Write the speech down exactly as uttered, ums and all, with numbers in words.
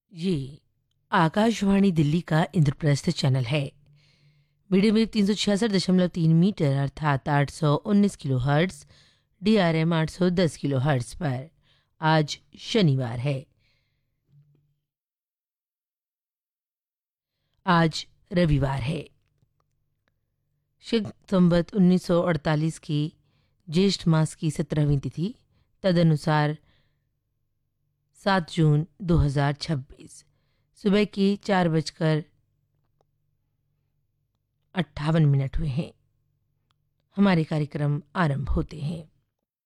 ये आकाशवाणी दिल्ली का इंद्रप्रस्थ चैनल है। मीडियम वेव तीन सौ छियासठ दशमलव तीन मीटर अर्थात आठ सौ उन्नीस kilo hertz, D R M आठ सौ दस किलो हर्ट्स पर आज शनिवार है। आज रविवार है। शक संवत उन्नीस सौ अड़तालीस की ज्येष्ठ मास की सत्रहवीं तिथि, तदनुसार सात जून दो हजार छब्बीस, सुबह की चार बजकर अट्ठावन मिनट हुए हैं। हमारे कार्यक्रम आरंभ होते हैं।